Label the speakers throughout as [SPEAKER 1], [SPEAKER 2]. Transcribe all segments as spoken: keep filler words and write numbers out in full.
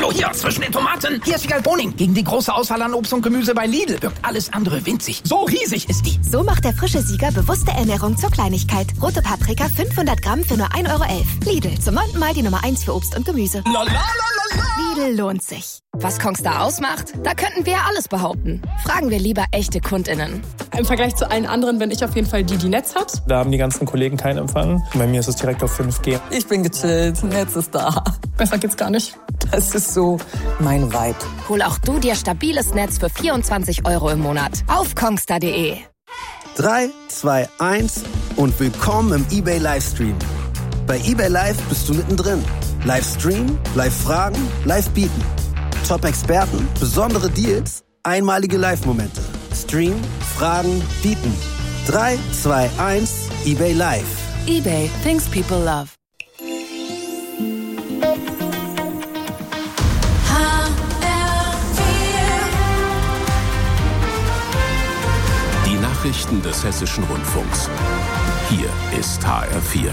[SPEAKER 1] Hallo, hier zwischen den Tomaten. Hier ist Wiegald Boning. Gegen die große Auswahl an Obst und Gemüse bei Lidl wirkt alles andere winzig. So riesig ist die.
[SPEAKER 2] So macht der frische Sieger bewusste Ernährung zur Kleinigkeit. Rote Paprika fünfhundert Gramm für nur ein Euro elf. Lidl, zum neunten Mal die Nummer eins für Obst und Gemüse.
[SPEAKER 1] La, la, la, la, la.
[SPEAKER 2] Lidl lohnt sich.
[SPEAKER 3] Was Kongstar ausmacht? Da könnten wir alles behaupten. Fragen wir lieber echte KundInnen.
[SPEAKER 4] Im Vergleich zu allen anderen bin ich auf jeden Fall die, die Netz hat.
[SPEAKER 5] Da haben die ganzen Kollegen keinen Empfang. Bei mir ist es direkt auf fünf G.
[SPEAKER 6] Ich bin gechillt, Netz ist da.
[SPEAKER 4] Besser geht's gar nicht.
[SPEAKER 6] Das ist so mein Vibe.
[SPEAKER 3] Hol auch du dir stabiles Netz für vierundzwanzig Euro im Monat. Auf kongstar punkt de.
[SPEAKER 7] drei, zwei, eins und willkommen im eBay Livestream. Bei eBay Live bist du mittendrin. Livestream, Live-Fragen, Live-Bieten. Top-Experten, besondere Deals, einmalige Live-Momente. Stream, Fragen, Bieten. drei, zwei, eins, eBay Live.
[SPEAKER 3] eBay, things people love.
[SPEAKER 8] Die Nachrichten des Hessischen Rundfunks. Hier ist H R vier.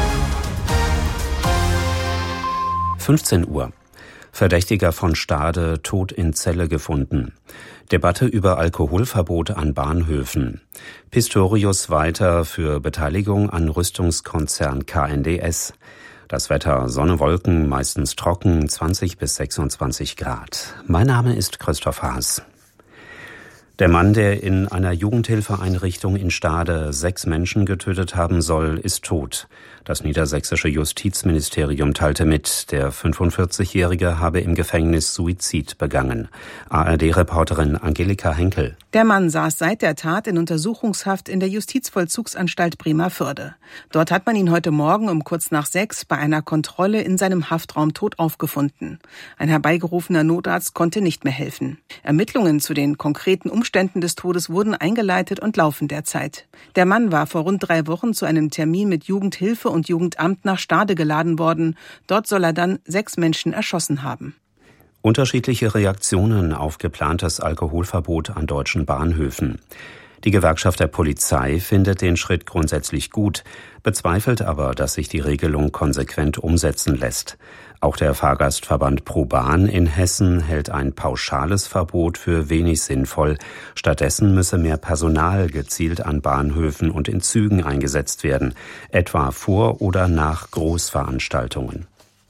[SPEAKER 9] fünfzehn Uhr. Verdächtiger von Stade tot in Zelle gefunden. Debatte über Alkoholverbot an Bahnhöfen. Pistorius weiter für Beteiligung an Rüstungskonzern K N D S. Das Wetter: Sonne, Wolken, meistens trocken, zwanzig bis sechsundzwanzig Grad. Mein Name ist Christoph Haas. Der Mann, der in einer Jugendhilfeeinrichtung in Stade sechs Menschen getötet haben soll, ist tot. Das niedersächsische Justizministerium teilte mit, der fünfundvierzigjährige habe im Gefängnis Suizid begangen. A R D-Reporterin Angelika Henkel.
[SPEAKER 10] Der Mann saß seit der Tat in Untersuchungshaft in der Justizvollzugsanstalt Bremervörde. Dort hat man ihn heute Morgen um kurz nach sechs bei einer Kontrolle in seinem Haftraum tot aufgefunden. Ein herbeigerufener Notarzt konnte nicht mehr helfen. Ermittlungen zu den konkreten Umständen des Todes wurden eingeleitet und laufen derzeit. Der Mann war vor rund drei Wochen zu einem Termin mit Jugendhilfe und Jugendamt nach Stade geladen worden. Dort soll er dann sechs Menschen erschossen haben.
[SPEAKER 9] Unterschiedliche Reaktionen auf geplantes Alkoholverbot an deutschen Bahnhöfen. Die Gewerkschaft der Polizei findet den Schritt grundsätzlich gut, bezweifelt aber, dass sich die Regelung konsequent umsetzen lässt. Auch der Fahrgastverband ProBahn in Hessen hält ein pauschales Verbot für wenig sinnvoll. Stattdessen müsse mehr Personal gezielt an Bahnhöfen und in Zügen eingesetzt werden, etwa vor oder nach Großveranstaltungen.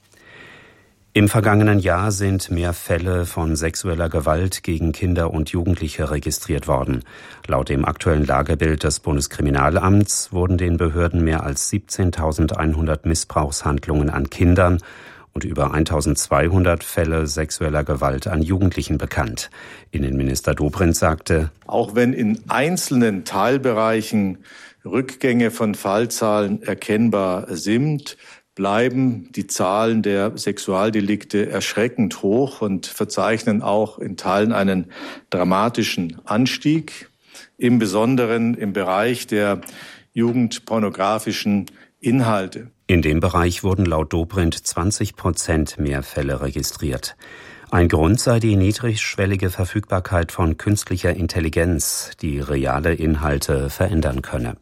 [SPEAKER 9] Im vergangenen Jahr sind mehr Fälle von sexueller Gewalt gegen Kinder und Jugendliche registriert worden. Laut dem aktuellen Lagebild des Bundeskriminalamts wurden den Behörden mehr als siebzehntausendeinhundert Missbrauchshandlungen an Kindern und über eintausendzweihundert Fälle sexueller Gewalt an Jugendlichen bekannt. Innenminister Dobrindt sagte:
[SPEAKER 11] Auch wenn in einzelnen Teilbereichen Rückgänge von Fallzahlen erkennbar sind, bleiben die Zahlen der Sexualdelikte erschreckend hoch und verzeichnen auch in Teilen einen dramatischen Anstieg, im Besonderen im Bereich der jugendpornografischen Inhalte.
[SPEAKER 9] In dem Bereich wurden laut Dobrindt zwanzig Prozent mehr Fälle registriert. Ein Grund sei die niedrigschwellige Verfügbarkeit von künstlicher Intelligenz, die reale Inhalte verändern könne.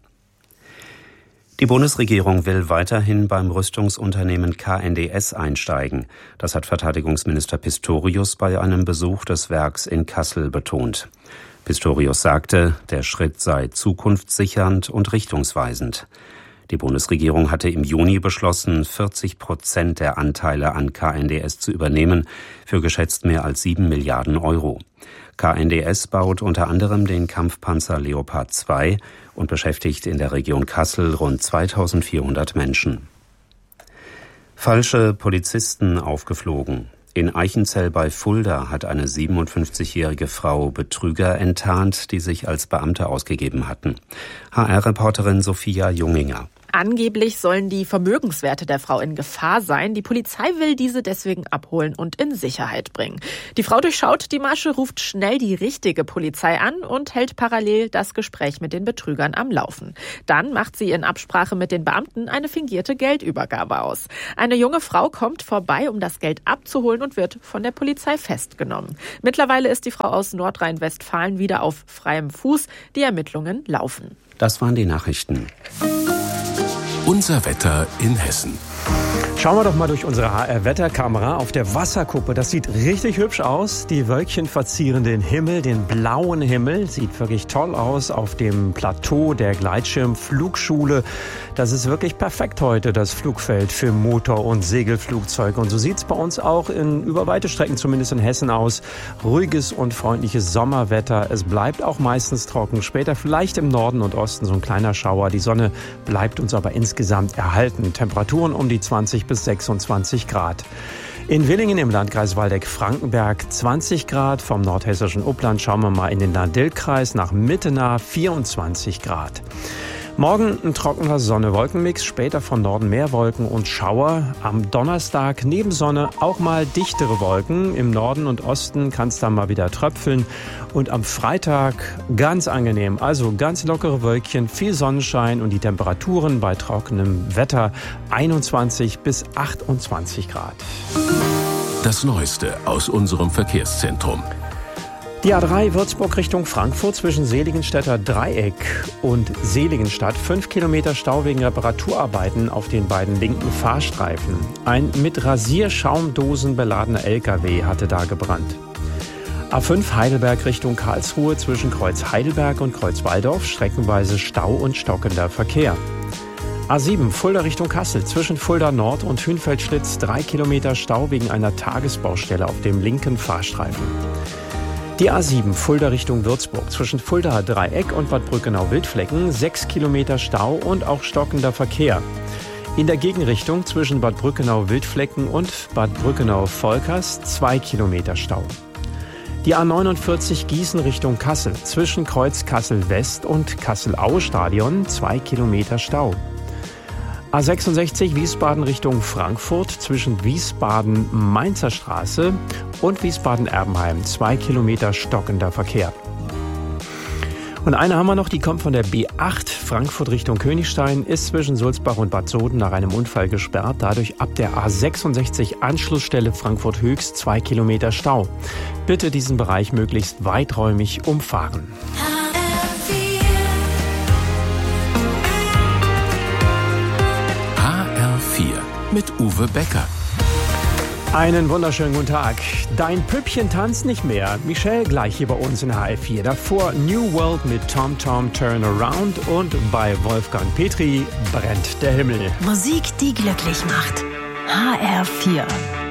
[SPEAKER 9] Die Bundesregierung will weiterhin beim Rüstungsunternehmen K N D S einsteigen. Das hat Verteidigungsminister Pistorius bei einem Besuch des Werks in Kassel betont. Pistorius sagte, der Schritt sei zukunftssichernd und richtungsweisend. Die Bundesregierung hatte im Juni beschlossen, vierzig Prozent der Anteile an K N D S zu übernehmen, für geschätzt mehr als sieben Milliarden Euro. K N D S baut unter anderem den Kampfpanzer Leopard zwei und beschäftigt in der Region Kassel rund zweitausendvierhundert Menschen. Falsche Polizisten aufgeflogen. In Eichenzell bei Fulda hat eine siebenundfünfzigjährige Frau Betrüger enttarnt, die sich als Beamte ausgegeben hatten. H R-Reporterin Sophia Junginger.
[SPEAKER 12] Angeblich sollen die Vermögenswerte der Frau in Gefahr sein. Die Polizei will diese deswegen abholen und in Sicherheit bringen. Die Frau durchschaut die Masche, ruft schnell die richtige Polizei an und hält parallel das Gespräch mit den Betrügern am Laufen. Dann macht sie in Absprache mit den Beamten eine fingierte Geldübergabe aus. Eine junge Frau kommt vorbei, um das Geld abzuholen und wird von der Polizei festgenommen. Mittlerweile ist die Frau aus Nordrhein-Westfalen wieder auf freiem Fuß. Die Ermittlungen laufen.
[SPEAKER 9] Das waren die Nachrichten.
[SPEAKER 8] Unser Wetter in Hessen.
[SPEAKER 13] Schauen wir doch mal durch unsere H R-Wetterkamera auf der Wasserkuppe. Das sieht richtig hübsch aus. Die Wölkchen verzieren den Himmel, den blauen Himmel. Sieht wirklich toll aus auf dem Plateau der Gleitschirmflugschule. Das ist wirklich perfekt heute, das Flugfeld für Motor- und Segelflugzeuge. Und so sieht es bei uns auch in über weite Strecken, zumindest in Hessen, aus. Ruhiges und freundliches Sommerwetter. Es bleibt auch meistens trocken. Später vielleicht im Norden und Osten so ein kleiner Schauer. Die Sonne bleibt uns aber insgesamt erhalten. Temperaturen um die zwanzig bis sechsundzwanzig Grad. In Willingen im Landkreis Waldeck-Frankenberg zwanzig Grad. Vom nordhessischen Upland schauen wir mal in den Nahr-Dill-Kreis nach Mittenah vierundzwanzig Grad. Morgen ein trockener Sonne-Wolkenmix, später von Norden mehr Wolken und Schauer. Am Donnerstag neben Sonne auch mal dichtere Wolken. Im Norden und Osten kann es dann mal wieder tröpfeln. Und am Freitag ganz angenehm, also ganz lockere Wölkchen, viel Sonnenschein und die Temperaturen bei trockenem Wetter einundzwanzig bis achtundzwanzig Grad.
[SPEAKER 8] Das Neueste aus unserem Verkehrszentrum.
[SPEAKER 13] Die A drei Würzburg Richtung Frankfurt zwischen Seligenstädter Dreieck und Seligenstadt. Fünf Kilometer Stau wegen Reparaturarbeiten auf den beiden linken Fahrstreifen. Ein mit Rasierschaumdosen beladener L K W hatte da gebrannt. A fünf Heidelberg Richtung Karlsruhe zwischen Kreuz Heidelberg und Kreuz Walldorf. Streckenweise Stau und stockender Verkehr. A sieben Fulda Richtung Kassel zwischen Fulda Nord und Hünfeldschlitz. Drei Kilometer Stau wegen einer Tagesbaustelle auf dem linken Fahrstreifen. Die A sieben Fulda Richtung Würzburg zwischen Fuldaer Dreieck und Bad Brückenau-Wildflecken, sechs Kilometer Stau und auch stockender Verkehr. In der Gegenrichtung zwischen Bad Brückenau-Wildflecken und Bad Brückenau-Volkers, zwei Kilometer Stau. Die A neunundvierzig Gießen Richtung Kassel zwischen Kreuz Kassel-West und Kassel-Aue-Stadion, zwei Kilometer Stau. A sechsundsechzig Wiesbaden Richtung Frankfurt zwischen Wiesbaden-Mainzer Straße und Wiesbaden-Erbenheim. Zwei Kilometer stockender Verkehr. Und eine haben wir noch, die kommt von der B acht Frankfurt Richtung Königstein, ist zwischen Sulzbach und Bad Soden nach einem Unfall gesperrt. Dadurch ab der A sechsundsechzig Anschlussstelle Frankfurt Höchst zwei Kilometer Stau. Bitte diesen Bereich möglichst weiträumig umfahren.
[SPEAKER 8] Mit Uwe Becker.
[SPEAKER 13] Einen wunderschönen guten Tag. Dein Püppchen tanzt nicht mehr. Michelle gleich hier bei uns in H R vier. Davor New World mit Tom Tom Turn Around und bei Wolfgang Petri brennt der Himmel.
[SPEAKER 14] Musik, die glücklich macht. H R vier.